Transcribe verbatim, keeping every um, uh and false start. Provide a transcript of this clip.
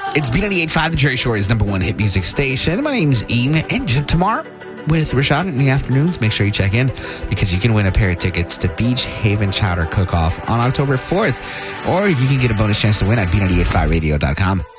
It's B ninety-eight point five, the Jerry Shore's number one hit music station. My name's Ian, and tomorrow with Rashad in the afternoons, make sure you check in because you can win a pair of tickets to Beach Haven Chowder Cook-Off on October fourth. Or you can get a bonus chance to win at B nine eight five radio dot com.